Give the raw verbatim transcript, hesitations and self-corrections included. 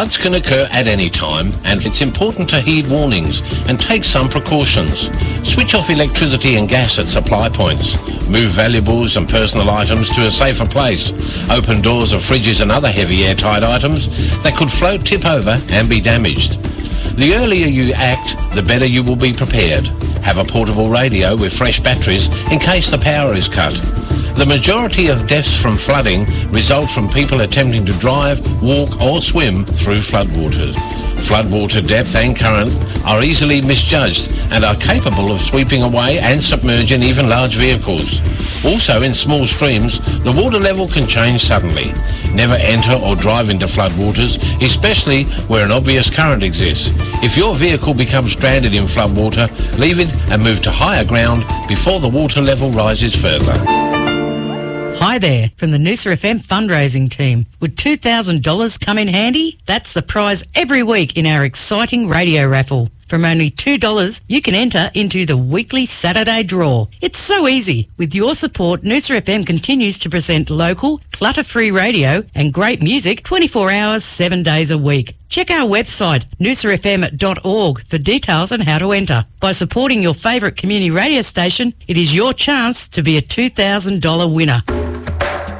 Floods can occur at any time, and it's important to heed warnings and take some precautions. Switch off electricity and gas at supply points. Move valuables and personal items to a safer place. Open doors of fridges and other heavy airtight items that could float, tip over and be damaged. The earlier you act, the better you will be prepared. Have a portable radio with fresh batteries in case the power is cut. The majority of deaths from flooding result from people attempting to drive, walk or swim through floodwaters. Floodwater depth and current are easily misjudged and are capable of sweeping away and submerging even large vehicles. Also, in small streams, the water level can change suddenly. Never enter or drive into floodwaters, especially where an obvious current exists. If your vehicle becomes stranded in floodwater, leave it and move to higher ground before the water level rises further. Hi there, from the Noosa F M fundraising team. Would two thousand dollars come in handy? That's the prize every week in our exciting radio raffle. From only two dollars, you can enter into the weekly Saturday draw. It's so easy. With your support, Noosa F M continues to present local, clutter-free radio and great music twenty-four hours, seven days a week. Check our website, noosa f m dot org, for details on how to enter. By supporting your favourite community radio station, it is your chance to be a two thousand dollars winner.